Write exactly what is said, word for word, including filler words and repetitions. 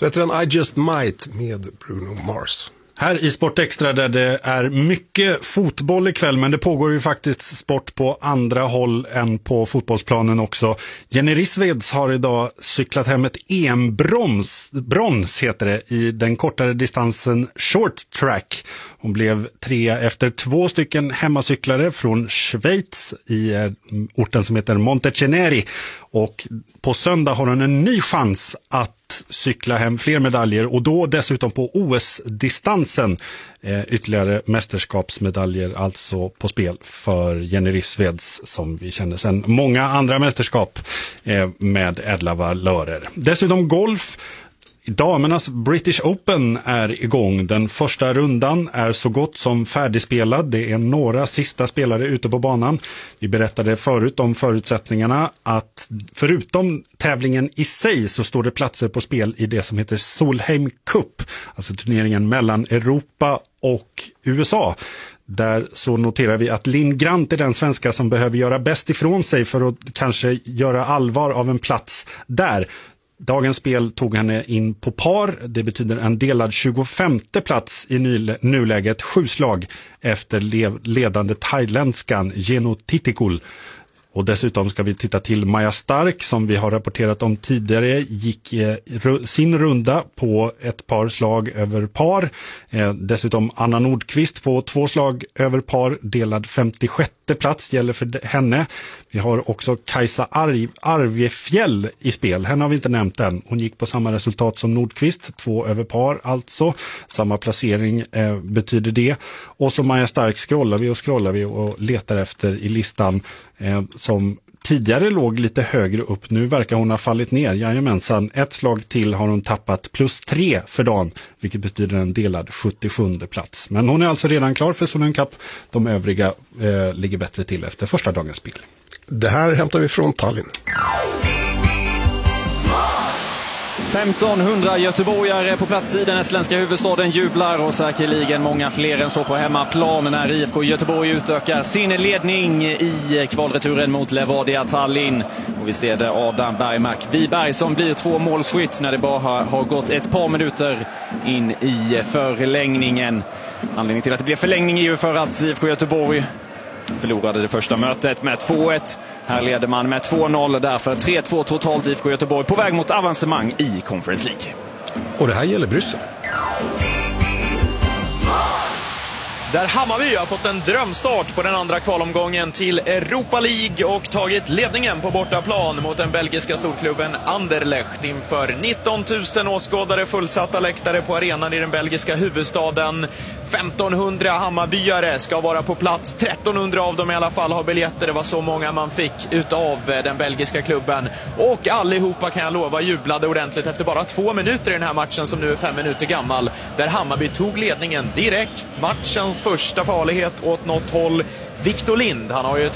Så heter den I Just Might med Bruno Mars. Här i Sport Extra där det är mycket fotboll ikväll, men det pågår ju faktiskt sport på andra håll än på fotbollsplanen också. Jenny Rissveds har idag cyklat hem ett E M-brons, brons heter det, i den kortare distansen short track. Hon blev trea efter två stycken hemmacyklare från Schweiz i orten som heter Monteceneri. Och på söndag har hon en ny chans att cykla hem fler medaljer och då dessutom på O S-distansen. Eh, ytterligare mästerskapsmedaljer alltså på spel för Jenny Rissveds som vi känner sedan många andra mästerskap eh, med ädla valörer. Dessutom golf. Damernas British Open är igång. Den första rundan är så gott som färdigspelad. Det är några sista spelare ute på banan. Vi berättade förut om förutsättningarna att förutom tävlingen i sig så står det platser på spel i det som heter Solheim Cup. Alltså turneringen mellan Europa och U S A. Där så noterar vi att Linn Grant är den svenska som behöver göra bäst ifrån sig för att kanske göra allvar av en plats där. Dagens spel tog henne in på par. Det betyder en delad tjugofemte plats i nuläget. Sju slag efter ledande thailändskan Geno Titikul. Och dessutom ska vi titta till Maja Stark som vi har rapporterat om tidigare. Gick eh, sin runda på ett par slag över par. Eh, dessutom Anna Nordqvist på två slag över par. Delad femtiosjätte plats gäller för henne. Vi har också Kajsa Arv, Arvefjäll i spel. Henne har vi inte nämnt än. Hon gick på samma resultat som Nordqvist. Två över par alltså. Samma placering eh, betyder det. Och så Maja Stark scrollar vi och scrollar vi och letar efter i listan. Eh, som tidigare låg lite högre upp. Nu verkar hon ha fallit ner. Jajamensan, ett slag till har hon tappat plus tre för dagen. Vilket betyder en delad sjuttiosjunde plats. Men hon är alltså redan klar för Solheim Cup. De övriga eh, ligger bättre till efter första dagens spel. Det här hämtar vi från Tallinn. femtonhundra göteborgare på plats i den estländska huvudstaden jublar och säkerligen många fler än så på hemmaplan när I F K Göteborg utökar sin ledning i kvalreturen mot Levadia Tallinn. Och vi ser det Adam Bergmark Wiberg som blir två målskytt när det bara har gått ett par minuter in i förlängningen. Anledningen till att det blev förlängning är ju för att I F K Göteborg förlorade det första mötet med två ett. Här leder man med två noll, därför tre två totalt I F K Göteborg på väg mot avancemang i Conference League. Och det här gäller Bryssel. Där Hammarby har fått en drömstart på den andra kvalomgången till Europa League och tagit ledningen på bortaplan mot den belgiska storklubben Anderlecht inför nitton tusen åskådare, fullsatta läktare på arenan i den belgiska huvudstaden. femtonhundra Hammarbyare ska vara på plats, trettonhundra av dem i alla fall har biljetter. Det var så många man fick utav den belgiska klubben. Och allihopa kan jag lova jublade ordentligt efter bara två minuter i den här matchen som nu är fem minuter gammal. Där Hammarby tog ledningen direkt, matchens första farlighet åt något håll. Victor Lind, han har ju